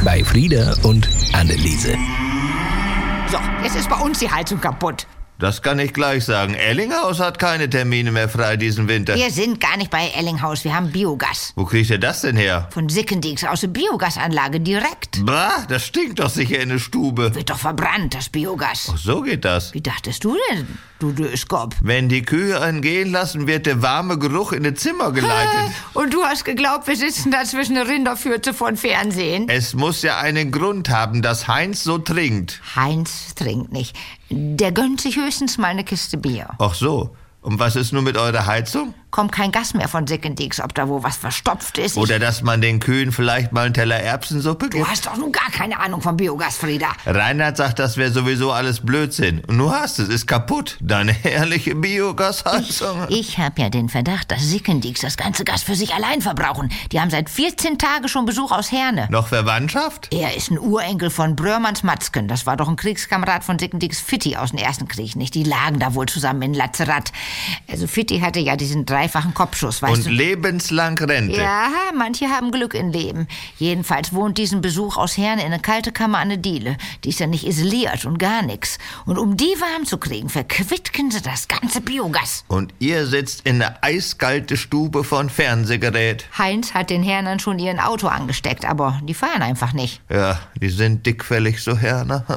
bei Frieda und Anneliese. So, jetzt ist bei uns die Heizung kaputt. Das kann ich gleich sagen. Ellinghaus hat keine Termine mehr frei diesen Winter. Wir sind gar nicht bei Ellinghaus, wir haben Biogas. Wo kriegt ihr das denn her? Von Sickendieks aus der Biogasanlage direkt. Bah, das stinkt doch sicher in der Stube. Wird doch verbrannt, das Biogas. Ach, so geht das. Wie dachtest du denn, du Döskop? Wenn die Kühe einen gehen lassen, wird der warme Geruch in das Zimmer geleitet. Und du hast geglaubt, wir sitzen da zwischen der Rinderfürze von Fernsehen? Es muss ja einen Grund haben, dass Heinz so trinkt. Heinz trinkt nicht. Der gönnt sich höchstens mal eine Kiste Bier. Ach so. Und was ist nun mit eurer Heizung? Kommt kein Gas mehr von Sickendieks, ob da wo was verstopft ist. Oder dass man den Kühen vielleicht mal einen Teller Erbsensuppe gibt? Du hast doch nun gar keine Ahnung vom Biogas, Frieda. Reinhard sagt, das wäre sowieso alles Blödsinn. Und du hast es, ist kaputt. Deine herrliche Biogasheizung. Ich habe ja den Verdacht, dass Sickendieks das ganze Gas für sich allein verbrauchen. Die haben seit 14 Tagen schon Besuch aus Herne. Noch Verwandtschaft? Er ist ein Urenkel von Brörmanns Matzken. Das war doch ein Kriegskamerad von Sickendieks Fitti aus dem Ersten Krieg, nicht? Die lagen da wohl zusammen in Lazarat. Also Fitti hatte ja diesen dreifachen Kopfschuss, weißt Und du. lebenslang Rente. Ja, manche haben Glück im Leben. Jedenfalls wohnt diesen Besuch aus Herne in eine kalte Kammer an der Diele. Die ist ja nicht isoliert und gar nix. Und um die warm zu kriegen, verquittken sie das ganze Biogas. Und ihr sitzt in der eiskalte Stube von Fernsehgerät. Heinz hat den Hernern schon ihren Auto angesteckt, aber die fahren einfach nicht. Ja, die sind dickfällig, so Herner.